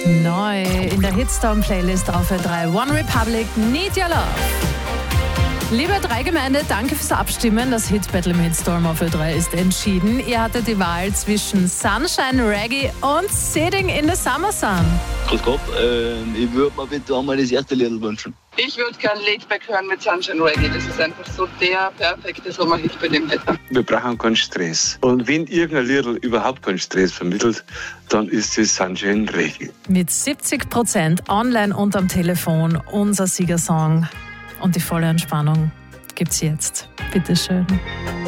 Neu in der Hitstorm-Playlist auf Ö3 One Republic, Need Your Love. Liebe Ö3-Gemeinde, danke fürs Abstimmen. Das Hit-Battle im Hitstorm auf Ö3 ist entschieden. Ihr hattet die Wahl zwischen Sunshine Reggae und Sitting in the Summer Sun. Grüß Gott, ich würde mir bitte einmal das erste Lied wünschen. Ich würde gerne Laidback hören mit Sunshine Reggae. Das ist einfach so der perfekte Sommerhit bei dem Wetter. Wir brauchen keinen Stress. Und wenn irgendein Lied überhaupt keinen Stress vermittelt, dann ist es Sunshine Reggae. Mit 70% online und am Telefon unser Siegersong. Und die volle Entspannung gibt's jetzt. Bitteschön.